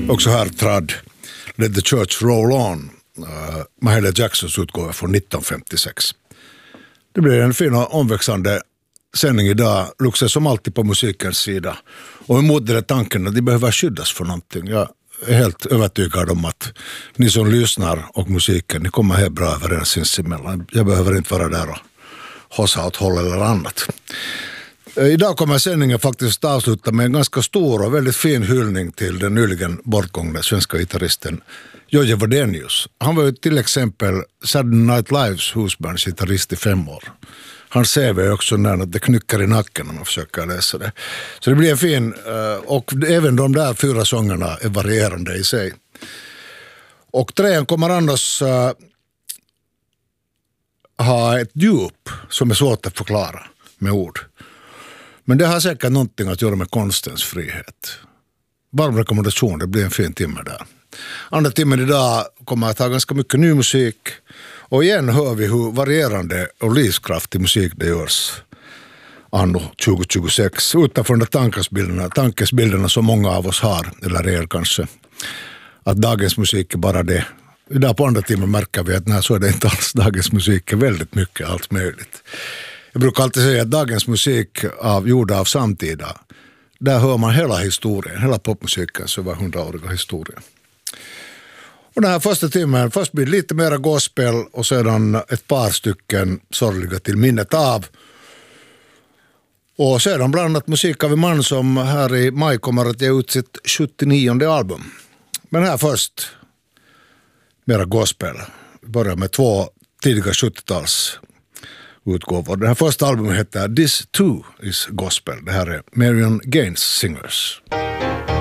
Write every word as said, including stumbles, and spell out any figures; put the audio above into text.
Också här trad Let the Church Roll On, uh, Mahalia Jacksons utgåva från nittonhundrafemtiosex. Det blir en fin och omväxande sändning idag, luxar som alltid på musikens sida. Och emot den tanken att de behöver skyddas för någonting. Jag är helt övertygad om att ni som lyssnar och musiken, ni kommer helt bra överens sinsemellan. Jag behöver inte vara där och hossa åt håll eller annat. Idag kommer sändningen faktiskt avsluta med en ganska stor och väldigt fin hyllning till den nyligen bortgångne svenska gitarristen Jojje Wadenius. Han var ju till exempel Saturday Night Lives husbandsgitarrist i fem år. Hans C V är också när det knycker i nacken när man försöker läsa det. Så det blir en fin, och även de där fyra sångerna är varierande i sig. Och trean kommer annars uh, ha ett djup som är svårt att förklara med ord. Men det har säkert någonting att göra med konstens frihet. Varm rekommendation, det blir en fin timme där. Andra timmen idag kommer att ha ganska mycket ny musik. Och igen hör vi hur varierande och livskraftig musik det görs anno tjugo tjugosex. Utanför de tankesbilderna, tankesbilderna som många av oss har, eller er kanske. Att dagens musik är bara det. Idag på andra timmen märker vi att nej, så är det inte alls. Dagens musik är väldigt mycket, allt möjligt. Jag brukar alltid säga att dagens musik av, gjord av samtida, där hör man hela historien, hela popmusikens över hundraåriga historia. Och den här första timmen, först blir lite mera gospel och sedan ett par stycken sorgliga till minnet av. Och sedan bland annat musik av en man som här i maj kommer att ge ut sitt sjuttionionde album. Men här först mera gospel. Vi börjar med två tidiga sjuttio-tals utgåvor. Den här första albumet heter This Too Is Gospel. Det här är Marion Gaines Singers.